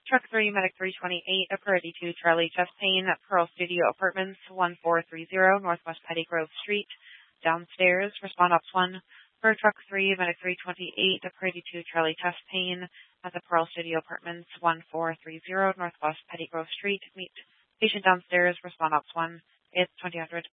Truck 3, Medic 328, Priority 2, Charlie, chest pain, Pearl Studio Apartments, 1430, Northwest Petty Grove Street, downstairs. Respond Ops 1. For Truck 3, Medic 328, Priority 2, Charlie, chest pain, at the Pearl Studio Apartments, 1430, Northwest Petty Grove Street. Meet patient downstairs. Respond Ops 1. It's 2000.